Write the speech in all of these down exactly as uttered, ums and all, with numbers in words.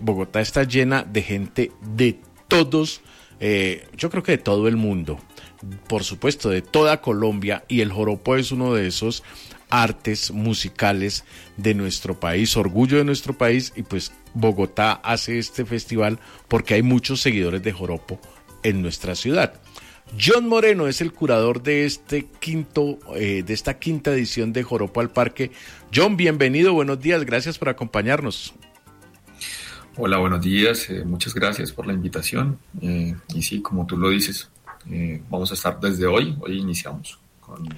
Bogotá está llena de gente de todos, eh, yo creo que de todo el mundo, por supuesto de toda Colombia, y el joropo es uno de esos artes musicales de nuestro país, orgullo de nuestro país, y pues Bogotá hace este festival porque hay muchos seguidores de joropo en nuestra ciudad. John Moreno es el curador de este quinto, eh, de esta quinta edición de Joropo al Parque. John, bienvenido, buenos días, gracias por acompañarnos. Hola, buenos días, eh, muchas gracias por la invitación. Eh, y sí, como tú lo dices, eh, vamos a estar desde hoy, hoy iniciamos con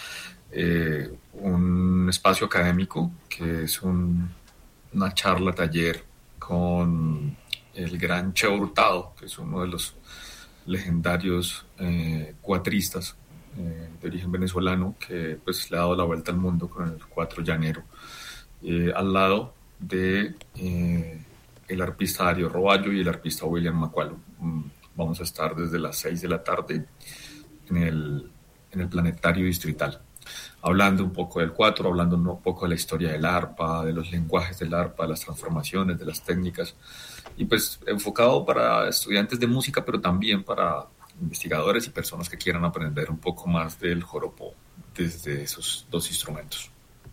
eh, un espacio académico que es un, una charla, taller con el gran Cheo Hurtado, que es uno de los legendarios eh, cuatristas eh, de origen venezolano, que pues le ha dado la vuelta al mundo con el cuatro llanero, eh, al lado de eh, el arpista Darío Roballo y el arpista William Macualo. Vamos a estar desde las seis de la tarde en el, en el Planetario Distrital, hablando un poco del cuatro, hablando un poco de la historia del arpa, de los lenguajes del arpa, de las transformaciones, de las técnicas, y pues enfocado para estudiantes de música, pero también para investigadores y personas que quieran aprender un poco más del joropo desde esos dos instrumentos.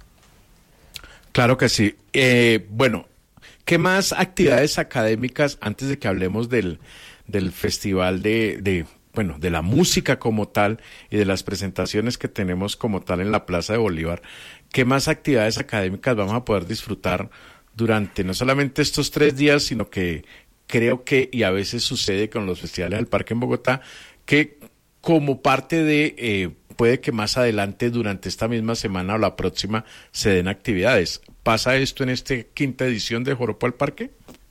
Claro que sí. Eh, bueno, ¿qué más actividades académicas, antes de que hablemos del, del festival de, de, bueno, de la música como tal y de las presentaciones que tenemos como tal en la Plaza de Bolívar, qué más actividades académicas vamos a poder disfrutar durante no solamente estos tres días, sino que creo que, y a veces sucede con los festivales del Parque en Bogotá, que como parte de, eh, puede que más adelante durante esta misma semana o la próxima se den actividades. ¿Pasa esto en esta quinta edición de Joropo al Parque?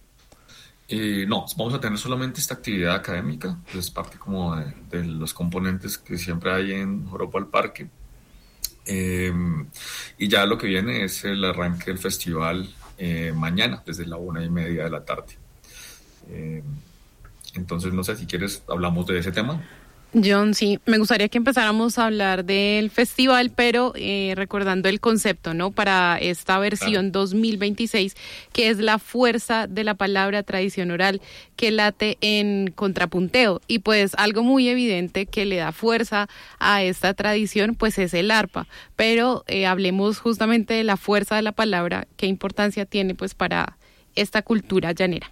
Eh, no, vamos a tener solamente esta actividad académica, que es parte como de, de los componentes que siempre hay en Joropo al Parque. Eh, y ya lo que viene es el arranque del festival eh, mañana, desde la una y media de la tarde. Eh, entonces, no sé si quieres, hablamos de ese tema. John, sí, me gustaría que empezáramos a hablar del festival, pero eh, recordando el concepto, ¿no? Para esta versión claro. dos mil veintiséis, que es la fuerza de la palabra, tradición oral, que late en contrapunteo. Y pues algo muy evidente que le da fuerza a esta tradición, pues es el arpa. Pero eh, hablemos justamente de la fuerza de la palabra, qué importancia tiene pues para esta cultura llanera.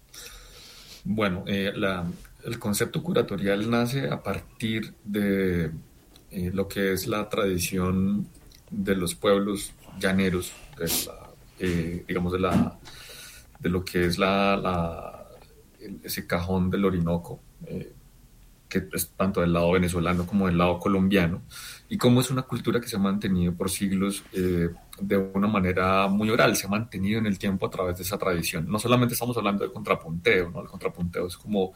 Bueno, eh, la... el concepto curatorial nace a partir de eh, lo que es la tradición de los pueblos llaneros, de la, eh, digamos de, la, de lo que es la, la, el, ese cajón del Orinoco, eh, que es tanto del lado venezolano como del lado colombiano, y cómo es una cultura que se ha mantenido por siglos eh, de una manera muy oral, se ha mantenido en el tiempo a través de esa tradición. No solamente estamos hablando de contrapunteo, ¿no? El contrapunteo es como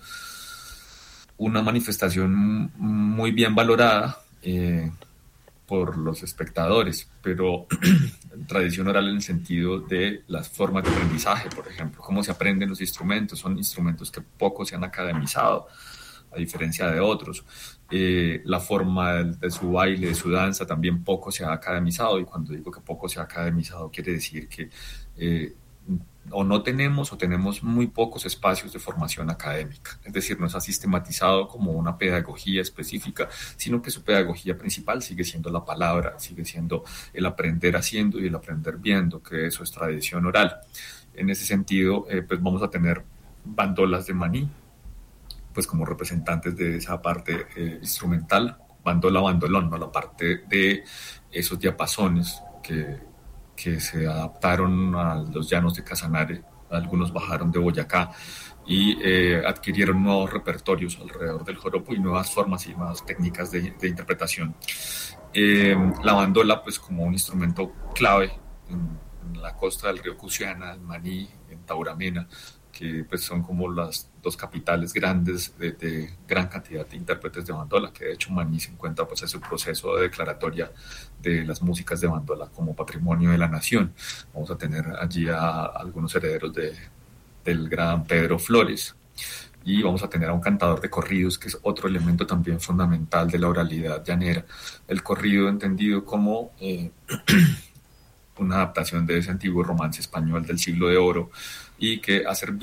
una manifestación muy bien valorada eh, por los espectadores, pero tradición oral en el sentido de las formas de aprendizaje, por ejemplo, cómo se aprenden los instrumentos, son instrumentos que poco se han academizado, a diferencia de otros. Eh, la forma de, de su baile, de su danza, también poco se ha academizado, y cuando digo que poco se ha academizado, quiere decir que eh, o no tenemos o tenemos muy pocos espacios de formación académica, es decir, no se ha sistematizado como una pedagogía específica, sino que su pedagogía principal sigue siendo la palabra, sigue siendo el aprender haciendo y el aprender viendo, que eso es tradición oral. En ese sentido, eh, pues vamos a tener bandolas de maní, pues como representantes de esa parte eh, instrumental, bandola, bandolón, ¿no? La parte de esos diapasones que que se adaptaron a los llanos de Casanare, algunos bajaron de Boyacá y eh, adquirieron nuevos repertorios alrededor del joropo y nuevas formas y nuevas técnicas de, de interpretación. Eh, la bandola, pues como un instrumento clave en, en la costa del río Cusiana, en Maní, en Tauramena, que pues son como las dos capitales grandes de, de gran cantidad de intérpretes de bandola, que de hecho Maní se encuentra pues en su proceso de declaratoria de las músicas de bandola como patrimonio de la nación. Vamos a tener allí a, a algunos herederos de, del gran Pedro Flores, y vamos a tener a un cantador de corridos, que es otro elemento también fundamental de la oralidad llanera. El corrido entendido como eh, una adaptación de ese antiguo romance español del siglo de oro, y que ha servido